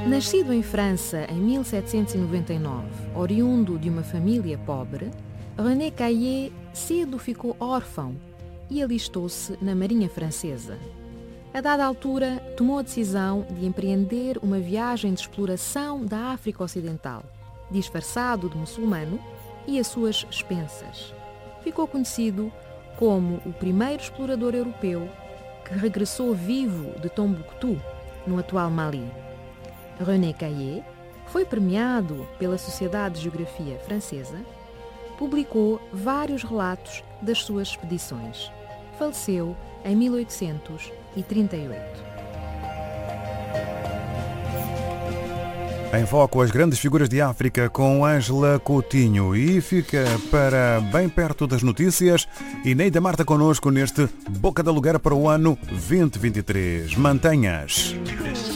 Nascido em França em 1799, oriundo de uma família pobre, René Caillé cedo ficou órfão e alistou-se na Marinha Francesa. A dada altura, tomou a decisão de empreender uma viagem de exploração da África Ocidental, disfarçado de muçulmano e às suas expensas. Ficou conhecido como o primeiro explorador europeu que regressou vivo de Tombouctou, no atual Mali. René Caillé foi premiado pela Sociedade de Geografia Francesa, publicou vários relatos das suas expedições. Faleceu em 1838. Em Foco, as grandes figuras de África com Ângela Coutinho. E fica para bem perto das notícias Ineida Marta connosco neste Boca da Lugueira para o ano 2023. Mantenhas.